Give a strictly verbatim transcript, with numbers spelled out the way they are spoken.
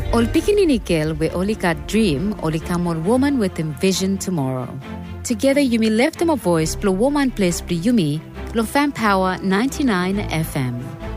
Ol pikininikel we olika dream olikamol woman with him vision tomorrow. Together you may lift them a voice, blow woman place, blow yumi, blow fan power ninety-nine F M.